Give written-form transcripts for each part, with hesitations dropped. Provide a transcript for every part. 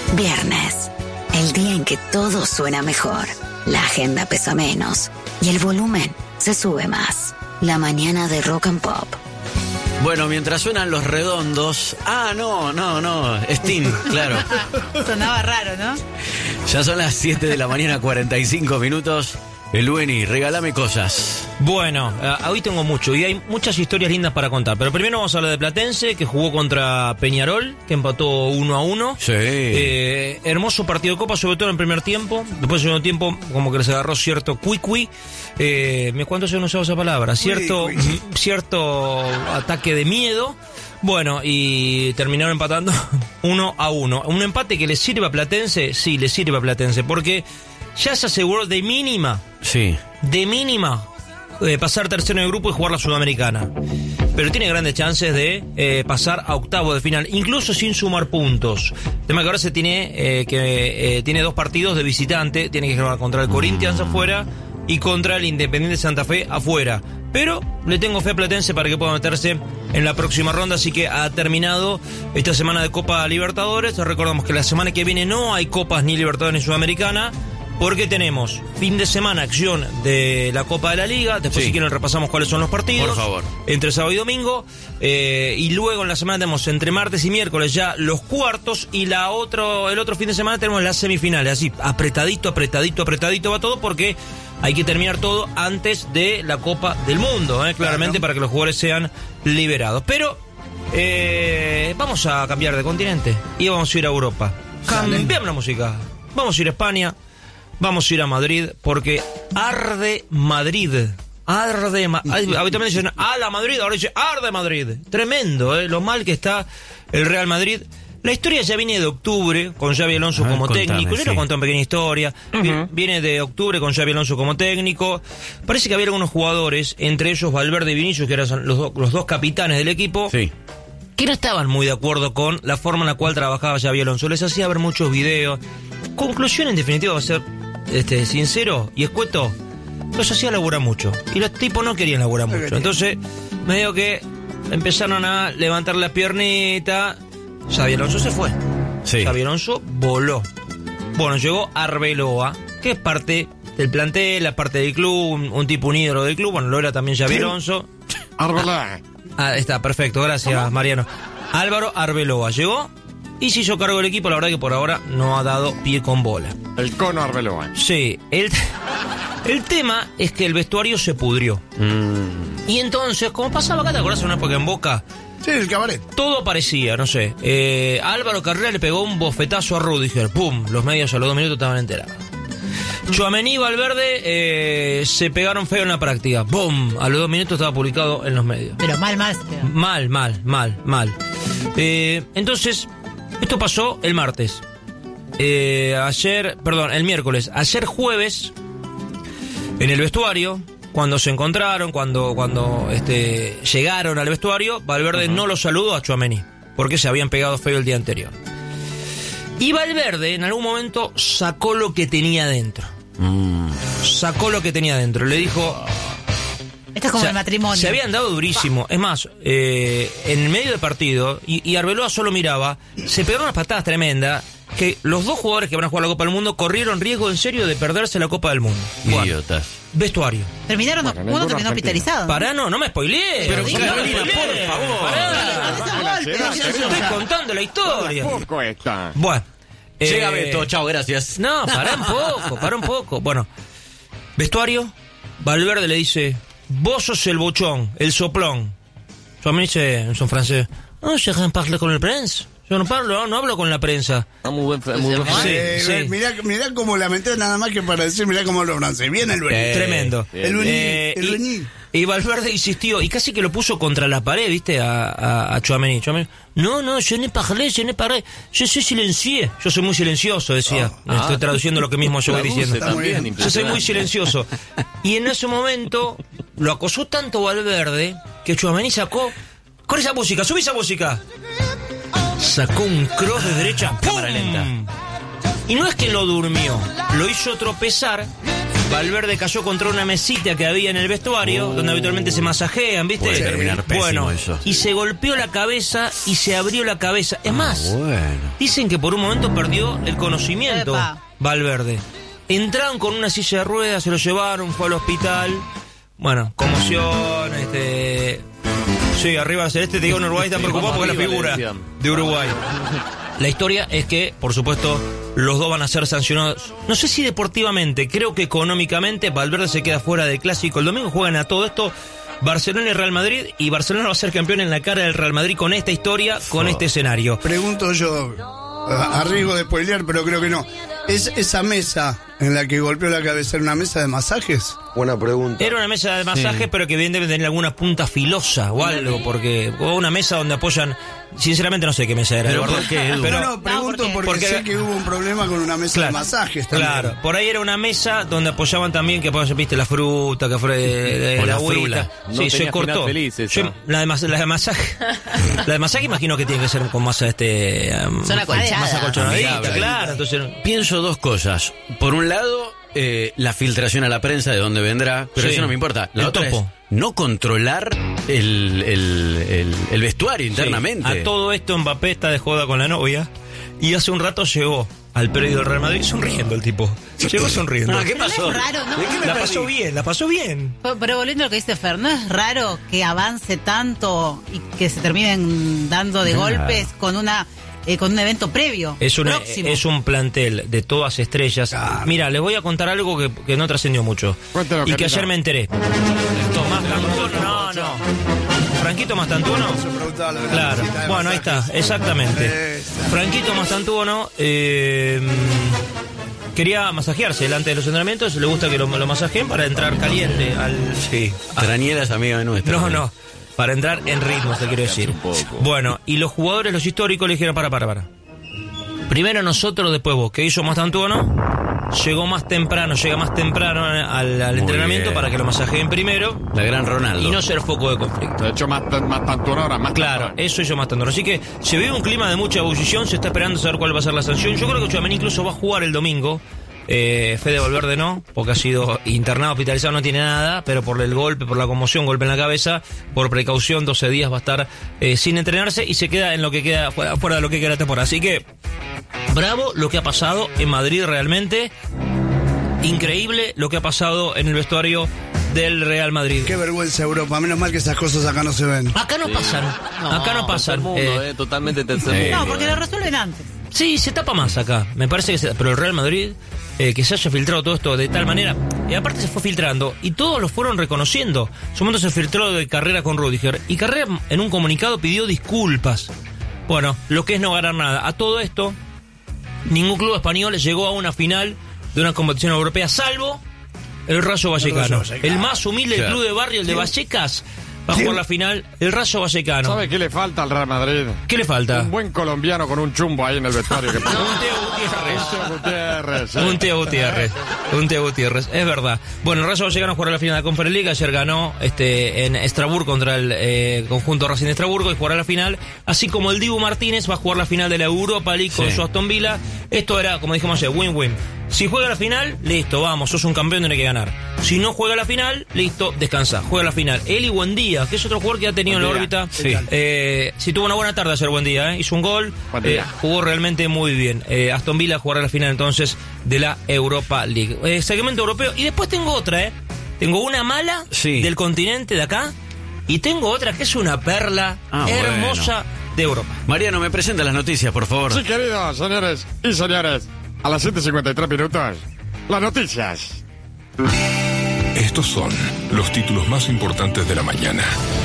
Viernes, el día en que todo suena mejor. La agenda pesa menos y el volumen se sube más. La mañana de Rock and Pop. Bueno, mientras suenan Los Redondos... no, Sting, claro. Sonaba raro, ¿no? Ya son las 7 de la mañana, 45 minutos. El Lueni, regálame cosas. Bueno, hoy tengo mucho y hay muchas historias lindas para contar. Pero primero vamos a hablar de Platense, que jugó contra Peñarol, que empató 1-1. Sí. Hermoso partido de Copa, sobre todo en el primer tiempo. Después del segundo tiempo, como que les agarró cierto cuicui. ¿Cuánto se usaba esa palabra? Cierto ataque de miedo. Bueno, y terminaron empatando 1-1. Un empate que le sirve a Platense, sí, le sirve a Platense, porque ya se aseguró de mínima pasar tercero en el grupo y jugar la Sudamericana. Pero tiene grandes chances de pasar a octavo de final, incluso sin sumar puntos. El tema que ahora se tiene tiene 2 partidos de visitante, tiene que jugar contra el Corinthians afuera y contra el Independiente Santa Fe afuera. Pero le tengo fe a Platense para que pueda meterse en la próxima ronda, así que ha terminado esta semana de Copa Libertadores. Recordamos que la semana que viene no hay Copas ni Libertadores ni Sudamericana, porque tenemos fin de semana acción de la Copa de la Liga. Después, si quieren, repasamos cuáles son los partidos. Por favor. Entre sábado y domingo. Y luego en la semana tenemos entre martes y miércoles ya los cuartos. Y el otro fin de semana tenemos las semifinales. Así, apretadito va todo, porque hay que terminar todo antes de la Copa del Mundo, claramente, para que los jugadores sean liberados. Pero vamos a cambiar de continente y vamos a ir a Europa. Cambiamos la música. Vamos a ir a España. Vamos a ir a Madrid, porque arde Madrid. Habitualmente dicen a la Madrid, ahora dice arde Madrid. Tremendo, lo mal que está el Real Madrid. La historia ya viene de octubre, con Xabi Alonso como técnico. Yo les conté una pequeña historia. Viene de octubre con Xabi Alonso como técnico. Parece que había algunos jugadores, entre ellos Valverde y Vinicius, que eran los dos capitanes del equipo, que no estaban muy de acuerdo con la forma en la cual trabajaba Xabi Alonso. Les hacía ver muchos videos. Conclusión, en definitiva, va a ser sincero y escueto, los hacía laburar mucho y los tipos no querían laburar mucho. Entonces medio que empezaron a levantar la piernita. Xabi Alonso se fue. Xabi Alonso voló. Bueno, llegó Arbeloa, que es parte del plantel, la parte del club, un tipo, un ídolo del club. Bueno, lo era también Xabi Alonso. Arbeloa. Está perfecto, gracias. Mariano. Álvaro Arbeloa llegó y se hizo cargo del equipo. La verdad que por ahora no ha dado pie con bola. El cono Arbeloa. Sí, el tema es que el vestuario se pudrió. Y entonces, como pasaba acá, ¿te acordás en una época en Boca? Sí, el cabaret. Todo parecía, no sé. Álvaro Carrera le pegó un bofetazo a Rudiger. ¡Pum! Los medios a los 2 minutos estaban enterados. Tchouaméni y Valverde se pegaron feo en la práctica. ¡Bum! A los 2 minutos estaba publicado en los medios. Pero mal. Entonces, esto pasó el martes. El miércoles. Ayer jueves, en el vestuario, cuando se encontraron, cuando llegaron al vestuario, Valverde no lo saludó a Tchouaméni, porque se habían pegado feo el día anterior. Y Valverde en algún momento sacó lo que tenía dentro. Le dijo... Esto es como el matrimonio. Se habían dado durísimo. Es más, en el medio del partido, y Arbeloa solo miraba, se pegaron unas patadas tremendas, que los 2 jugadores que van a jugar la Copa del Mundo corrieron riesgo en serio de perderse la Copa del Mundo. Idiotas. Vestuario. Uno terminó hospitalizado. Pará, no me spoileé. Pero Carolina, por favor. Estoy contando la historia. Poco está. Bueno. Llega Beto, chao, gracias. No, pará un poco. Bueno, vestuario, Valverde le dice: vos sos el bochón, el soplón. Yo me dice en son francés: no, je parle con el prensa. Yo no hablo con la prensa. Muy buen. Sí. Mirá cómo lamenté nada más que para decir, mirá cómo lo francés. Bien el Lueni. Tremendo. El Lueni. Y Valverde insistió, y casi que lo puso contra la pared, ¿viste? A Tchouaméni. No, je ne parle. Je suis silencieux. Yo soy muy silencioso, decía. Estoy traduciendo lo que mismo yo voy diciendo. Yo soy muy silencioso. Y en ese momento lo acosó tanto Valverde que Tchouaméni sacó... Con esa música, subí esa música. Sacó un cross de derecha, cámara lenta. Y no es que lo durmió, lo hizo tropezar Valverde cayó contra una mesita que había en el vestuario, donde habitualmente se masajean, ¿viste? Puede terminar pésimo bueno, eso. Y se golpeó la cabeza y se abrió la cabeza. Es más, Bueno. dicen que por un momento perdió el conocimiento. Epa. Valverde. Entraron con una silla de ruedas, se lo llevaron, fue al hospital. Bueno, conmoción, Sí, arriba del celeste, te digo, en Uruguay están preocupados porque es la figura de Uruguay. La historia es que, por supuesto, los dos van a ser sancionados. No sé si deportivamente, creo que económicamente. Valverde se queda fuera del Clásico. El domingo juegan a todo esto Barcelona y Real Madrid. Y Barcelona va a ser campeón en la cara del Real Madrid con esta historia, con este escenario. Pregunto yo, a riesgo de spoilear, pero creo que no. ¿Es esa mesa en la que golpeó la cabeza una mesa de masajes? Buena pregunta. Era una mesa de masaje, pero que bien debe tener alguna punta filosa o algo, porque o una mesa donde apoyan. Sinceramente no sé qué mesa era. ¿Pero ¿verdad? por qué, Edu? Pero, No, pregunto porque sé que hubo un problema con una mesa de masajes también. Claro, por ahí era una mesa donde apoyaban también, que viste, la fruta, que fue de O la la agüita. frula. No Sí, se tenía cortó. final feliz esa. La de masaje. La de masaje imagino que tiene que ser con masa Son acolchadas. masa acolchonadita, Amigable. claro. Entonces, Pienso dos cosas. Por un lado, la filtración a la prensa de dónde vendrá, pero Sí. eso no me importa. La El otra topo. es no controlar el vestuario internamente. sí, a todo esto Mbappé está de joda con la novia y hace un rato llegó al predio del Real Madrid sonriendo el tipo. Llegó sonriendo. Ah, ¿qué pasó? No es raro, ¿no? ¿De qué me La perdí? pasó bien. Pero volviendo a lo que dice Fer, ¿no es raro que avance tanto y que se terminen dando de golpes con un evento previo? Próximo. Es un plantel de todas estrellas. Mira, les voy a contar algo que no trascendió mucho. Cuéntalo, Y que querido. ayer me enteré. Tomás Cantuono, no. Franquito Mastantuono. Yo preguntaba lo de la Claro, mesita de bueno, ahí masajes. está, exactamente. Esa. Franquito Mastantuono quería masajearse delante de los entrenamientos. Le gusta que lo masajeen para entrar caliente al... Sí, Traniela es amiga de nuestra. No, para entrar en ritmo, te quiero decir. Bueno, y los jugadores, los históricos, le dijeron, para. Primero nosotros, después vos. ¿Qué hizo Mastantuono? Llega más temprano al entrenamiento bien. para que lo masajeen primero La gran Ronaldo. y no ser foco de conflicto. De hecho, más tanto ahora, más Claro, tanto. eso hizo Mastantuono. Así que se vive un clima de mucha ebullición, se está esperando saber cuál va a ser la sanción. Yo creo que Tchouaméni incluso va a jugar el domingo. Fede Valverde no, porque ha sido internado, hospitalizado, no tiene nada, pero por el golpe, por la conmoción, golpe en la cabeza, por precaución, 12 días va a estar sin entrenarse y se queda en lo que queda, fuera de lo que queda la temporada. Así que, bravo lo que ha pasado en Madrid realmente. Increíble lo que ha pasado en el vestuario del Real Madrid. Qué vergüenza Europa, menos mal que esas cosas acá no se ven. Acá no pasan, acá no pasan. Tercer mundo, totalmente tercer mundo. No, porque lo resuelven antes. Sí, se tapa más acá. Me parece que pero el Real Madrid, que se haya filtrado todo esto de tal manera, y aparte se fue filtrando, y todos lo fueron reconociendo. En su momento se filtró de Carrera con Rüdiger, y Carrera en un comunicado pidió disculpas. Bueno, lo que es no ganar nada. A todo esto, ningún club español llegó a una final de una competición europea, salvo el Rayo Vallecano. El más humilde del club de barrio, el de Vallecas, va a jugar la final, el Rayo Vallecano. ¿Sabe qué le falta al Real Madrid? ¿Qué le falta? Un buen colombiano con un chumbo ahí en el vestuario. Que Un Teo Gutiérrez. Un Teo Gutiérrez, es verdad. Bueno, el Rayo Vallecano jugará la final de la Conference League. Ayer ganó en Estrasburgo contra el conjunto Racing de Estrasburgo y jugará la final. Así como el Dibu Martínez va a jugar la final de la Europa League con su Aston Villa. Esto era, como dijimos ayer, win-win. Si juega la final, listo, vamos, sos un campeón, tenés que ganar. Si no juega la final, listo, descansa. Juega la final. Eli Buendía, que es otro jugador que ha tenido en la órbita. Sí. Sí, tuvo una buena tarde ayer Buendía, hizo un gol, jugó realmente muy bien. Aston Villa jugará la final entonces de la Europa League. Segmento europeo. Y después tengo otra, Tengo una mala del continente de acá y tengo otra que es una perla hermosa de Europa. Mariano, me presenta las noticias, por favor. Sí, queridos señores y señores, a las 7:53 minutos, las noticias. Estos son los títulos más importantes de la mañana.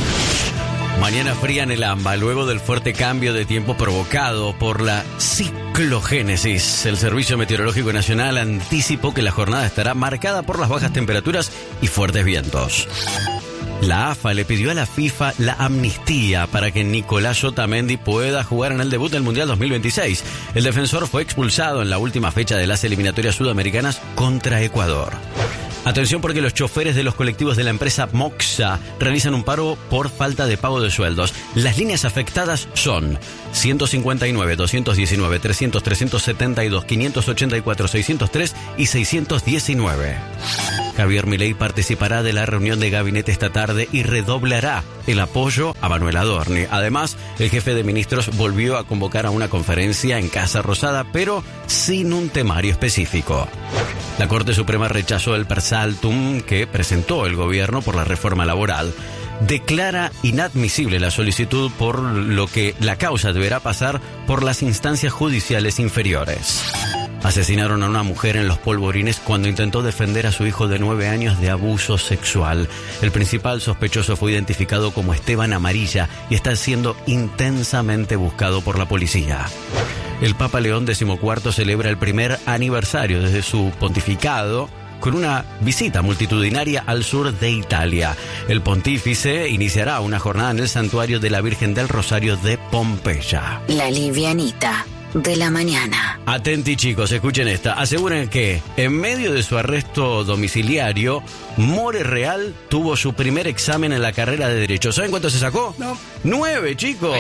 Mañana fría en el AMBA, luego del fuerte cambio de tiempo provocado por la ciclogénesis. El Servicio Meteorológico Nacional anticipó que la jornada estará marcada por las bajas temperaturas y fuertes vientos. La AFA le pidió a la FIFA la amnistía para que Nicolás Otamendi pueda jugar en el debut del Mundial 2026. El defensor fue expulsado en la última fecha de las eliminatorias sudamericanas contra Ecuador. Atención porque los choferes de los colectivos de la empresa Moxa realizan un paro por falta de pago de sueldos. Las líneas afectadas son 159, 219, 300, 372, 584, 603 y 619. Javier Milei participará de la reunión de gabinete esta tarde y redoblará el apoyo a Manuel Adorni. Además, el jefe de ministros volvió a convocar a una conferencia en Casa Rosada, pero sin un temario específico. La Corte Suprema rechazó el persaltum que presentó el gobierno por la reforma laboral. Declara inadmisible la solicitud, por lo que la causa deberá pasar por las instancias judiciales inferiores. Asesinaron a una mujer en Los Polvorines cuando intentó defender a su hijo de 9 años de abuso sexual. El principal sospechoso fue identificado como Esteban Amarilla y está siendo intensamente buscado por la policía. El Papa León XIV celebra el primer aniversario desde su pontificado con una visita multitudinaria al sur de Italia. El pontífice iniciará una jornada en el santuario de la Virgen del Rosario de Pompeya. La livianita de la mañana. Atenti chicos, escuchen esta. Aseguran que en medio de su arresto domiciliario, More Real tuvo su primer examen en la carrera de Derecho. ¿Saben cuánto se sacó? No. 9, chicos.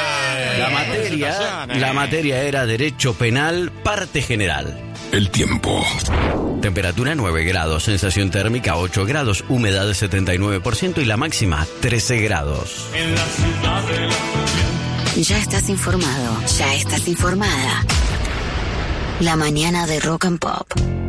La materia era Derecho Penal, parte general. El tiempo. Temperatura 9 grados, sensación térmica 8 grados, humedad de 79% y la máxima 13 grados. Ya estás informado, ya estás informada. La mañana de Rock and Pop.